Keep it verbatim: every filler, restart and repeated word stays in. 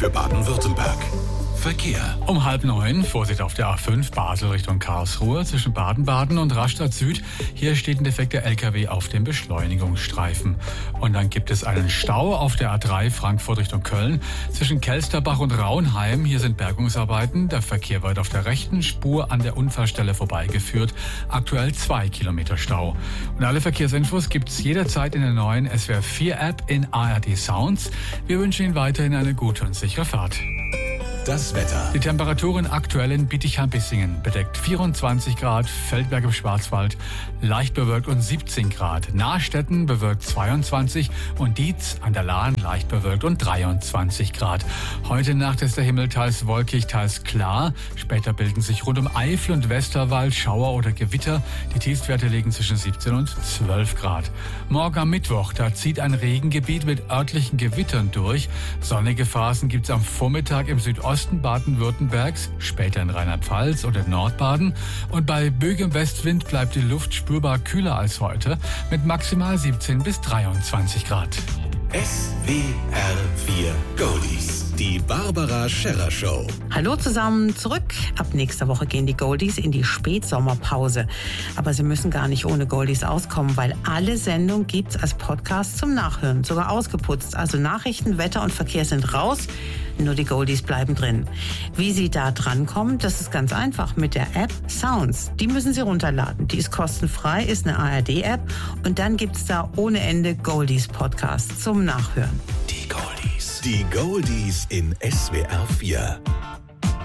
für Baden-Württemberg. Verkehr. Um halb neun, Vorsicht auf der A fünf, Basel Richtung Karlsruhe, zwischen Baden-Baden und Rastatt Süd. Hier steht ein defekter L K W auf dem Beschleunigungsstreifen. Und dann gibt es einen Stau auf der A drei, Frankfurt Richtung Köln, zwischen Kelsterbach und Raunheim. Hier sind Bergungsarbeiten. Der Verkehr wird auf der rechten Spur an der Unfallstelle vorbeigeführt. Aktuell zwei Kilometer Stau. Und alle Verkehrsinfos gibt's jederzeit in der neuen S W R vier App in A R D Sounds. Wir wünschen Ihnen weiterhin eine gute und sichere Fahrt. Das Wetter. Die Temperaturen aktuell in Bietigheim-Bissingen bedeckt vierundzwanzig Grad, Feldberg im Schwarzwald leicht bewölkt und siebzehn Grad. Nahstetten bewölkt zweiundzwanzig und Dietz an der Lahn leicht bewölkt und dreiundzwanzig Grad. Heute Nacht ist der Himmel teils wolkig, teils klar. Später bilden sich rund um Eifel und Westerwald Schauer oder Gewitter. Die Tiefstwerte liegen zwischen siebzehn und zwölf Grad. Morgen am Mittwoch, da zieht ein Regengebiet mit örtlichen Gewittern durch. Sonnige Phasen gibt es am Vormittag im Südosten Osten Baden-Württembergs, später in Rheinland-Pfalz und in Nordbaden. Und bei böigem Westwind bleibt die Luft spürbar kühler als heute mit maximal siebzehn bis dreiundzwanzig Grad. S W R vier Goldies. Die Barbara Scherrer Show. Hallo zusammen, zurück. Ab nächster Woche gehen die Goldies in die Spätsommerpause. Aber Sie müssen gar nicht ohne Goldies auskommen, weil alle Sendungen gibt's als Podcast zum Nachhören, sogar ausgeputzt. Also Nachrichten, Wetter und Verkehr sind raus, nur die Goldies bleiben drin. Wie Sie da drankommen, das ist ganz einfach mit der App Sounds. Die müssen Sie runterladen. Die ist kostenfrei, ist eine A R D-App und dann gibt's da ohne Ende Goldies-Podcasts zum Nachhören. Die Goldies. Die Goldies in S W R vier.